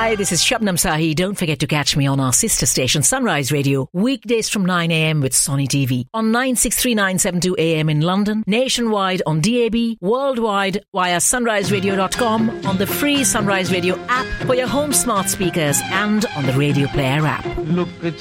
Hi, this is Shabnam Sahi. Don't forget to catch me on our sister station, Sunrise Radio, weekdays from 9 a.m. with Sonny TV on 963-972 AM in London, nationwide on DAB, worldwide via sunriseradio.com, on the free Sunrise Radio app for your home smart speakers and on the Radio Player app. Look